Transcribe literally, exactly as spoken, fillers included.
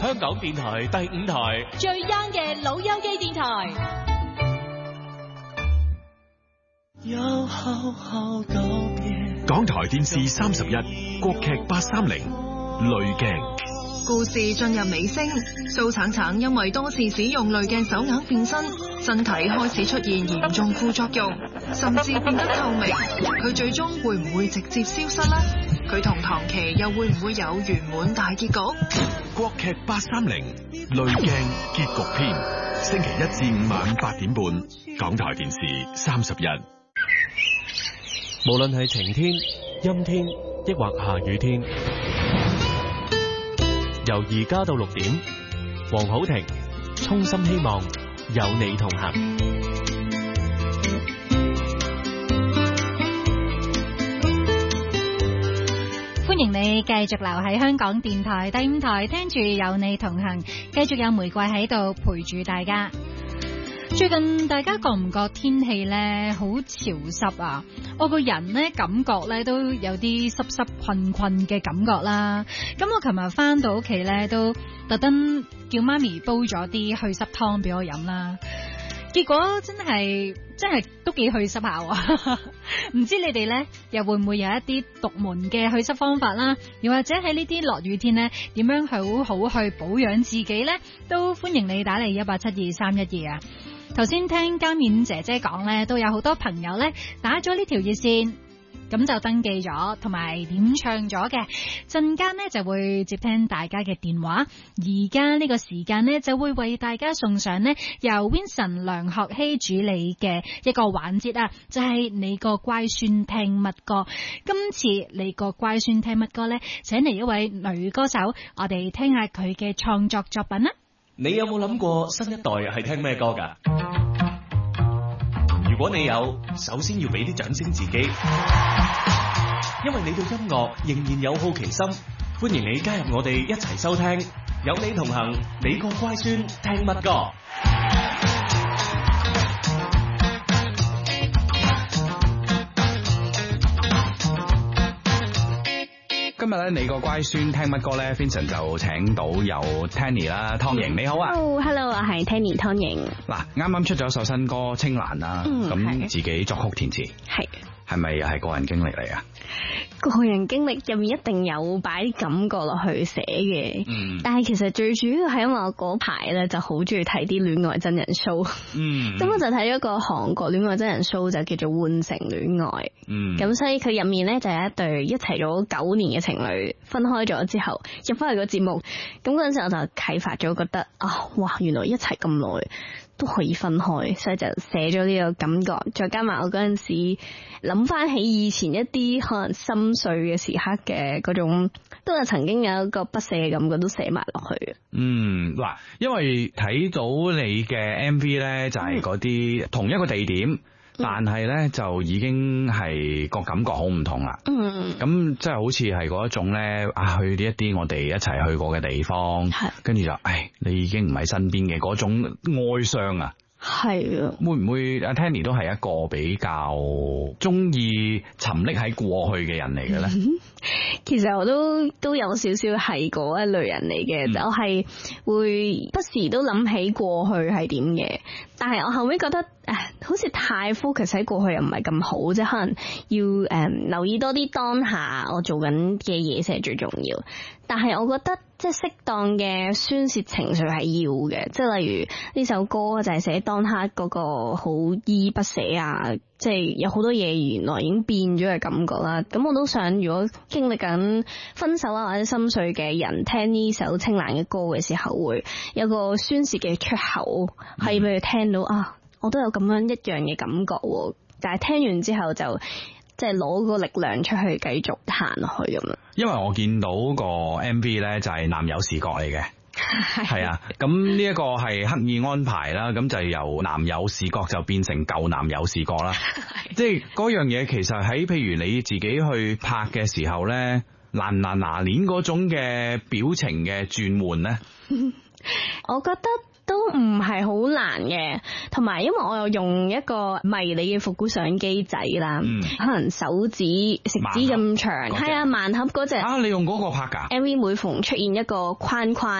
香港電台第五台最 young 嘅老友記電台。 要好好告別。 港台電視三十一，國劇八三零，濾鏡。 故事進入尾聲，蘇橙橙因為多次使用濾鏡手鐲變身，身體開始出現嚴重副作用，甚至變得透明。佢最終會唔會直接消失呢？佢同唐琪又會唔會有圓滿大結局？ 國劇八三零，濾鏡結局篇，星期一至五晚八點半，港台電視三十一。 無論係晴天、陰天，抑或下雨天，由而家到六點，黃好婷衷心希望有你同行。 歡迎你繼續留喺香港電台第五台，聽住有你同行，繼續有玫瑰喺度陪住大家。最近大家覺唔覺天氣咧好潮濕啊？我個人咧感覺咧都有啲濕濕困困嘅感覺啦。咁我琴日翻到屋企咧都特登叫媽咪煲咗啲去濕湯俾我飲啦。結果真係真係都幾去濕下喎。唔知你哋咧又會唔會有一啲獨門嘅去濕方法啦？又或者喺呢啲落雨天咧點樣好好去保養自己咧？都歡迎你打嚟一八七二三一二啊！頭先聽嘉冕姐姐講咧，都有好多朋友咧打咗呢條熱線，咁就登記咗同埋點唱咗嘅。陣間呢就會接聽大家嘅電話，而家呢個時間呢就會為大家送上呢由 Vincent 梁學希主理嘅一個環節啊，就係、是、你個乖孫聽乜歌。今次你個乖孫聽乜歌呢？請嚟一位女歌手，我哋聽下佢嘅創作作品啦。 你有冇諗過新一代係聽咩歌㗎？如果你有，首先要俾啲掌聲自己，因為你對音樂仍然有好奇心。歡迎你加入我哋一齊收聽，有你同行，你個乖孫聽乜歌？ 今日咧，你個乖孫聽乜歌咧 ？Vincent 就請到有 Tanny 啦，湯盈你好啊。 Oh, hello， 我係 Tanny 湯盈。 嗱，啱啱出咗首新歌《青蘭》啦，咁、嗯、自己作曲填詞，係係咪又係個人經歷嚟啊？ 個人經歷入面一定有擺啲感覺落去寫嘅，嗯，但係其實最主要係因為我嗰排咧就好中意睇啲戀愛真人 show，嗯，咁我就睇咗個韓國戀愛真人 show 就叫做《換乘戀愛》，嗯，咁所以佢入面咧就有一對一齊咗九年嘅情侶分開咗之後入翻去個節目，咁嗰陣時我就啟發咗，覺得啊，哇，原來一齊咁耐都可以分開，所以就寫咗呢個感覺，再加埋我嗰陣時諗翻起以前一啲可能心碎嘅時刻嘅嗰種，都係曾經有一個不捨嘅感覺都寫埋落去。 嗯，嗱，因為睇到你嘅 M V 咧，就係嗰啲同一個地點，嗯、但係咧就已經係個感覺好唔同啦。嗯，咁即係好似係嗰一種咧啊，去呢一啲我哋一齊去過嘅地方，跟住就，唉，你已經唔喺身邊嘅嗰種哀傷啊。係啊，會唔會阿 Tanny 都係一個比較中意沉溺喺過去嘅人嚟嘅咧？ 其實我都都有少少係嗰一類人嚟嘅，嗯、我係會不時都諗起過去係點嘅，但係我後尾覺得誒，好似太 focus 喺過去又唔係咁好，即係可能要誒、嗯、留意多啲當下我做緊嘅嘢先係最重要。但係我覺得即係適當嘅宣泄情緒係要嘅，即係例如呢首歌就係寫當刻嗰個好依依不捨啊，即係有好多嘢原來已經變咗嘅感覺啦。咁我都想如果經歷緊分手啊或者心碎嘅人聽呢首青蘭嘅歌嘅時候，會有個宣泄嘅出口，可以俾佢聽到啊，我都有咁樣一樣嘅感覺，但係聽完之後就即係攞個力量出去繼續行落去咁樣。 因為我見到個 M V 咧就係男友視角嚟嘅，係啊，咁呢一個係刻意安排啦，咁就由男友視角就變成舊男友視角啦。即係嗰樣嘢其實喺譬如你自己去拍嘅時候咧，難唔難拿捏嗰種嘅表情嘅轉換咧？ 我覺得都唔係好難嘅，同埋因為我又用一個迷你嘅復古相機仔啦，嗯、可能手指食指咁長，係啊，盲盒嗰隻啊， 你用嗰個拍㗎？ M V 每逢出現一個框框。